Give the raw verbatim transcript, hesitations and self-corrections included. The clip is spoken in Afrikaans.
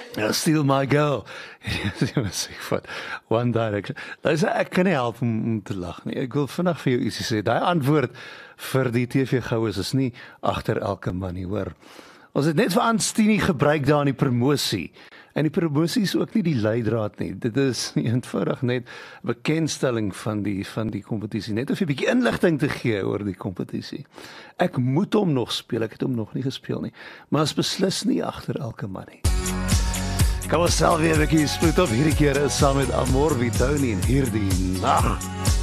Ja, Steal My Girl. Die musiek van One Direction. Dus ek kan nie help om, om te lag nie. Ek wil vinnig vir jou ietsie sê. Daai antwoord vir die T V-gouers is nie agter elke man nie, hoor. Ons het net vir Anstini gebruik daar in die promosie. En die promosie is ook nie die leidraad nie. Dit is eenvoudig net bekendstelling van die van die kompetisie. Net om 'n bietjie inligting te gee oor die kompetisie. Ek moet hom nog speel. Ek het hom nog nie gespeel nie. Maar is beslis nie agter elke man nie. Kom ons self weer 'n bietjie spoed op hierdie keer is saam met Amor Vitoni en hierdie nag.